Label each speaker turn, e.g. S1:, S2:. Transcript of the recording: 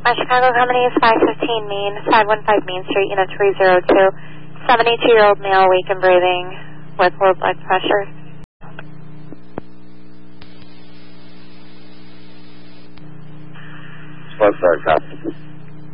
S1: Chicago Company is 515 Main, 515 Main Street, unit 302. 72-year-old male, weak and breathing, with low blood pressure.
S2: Slow start, copy.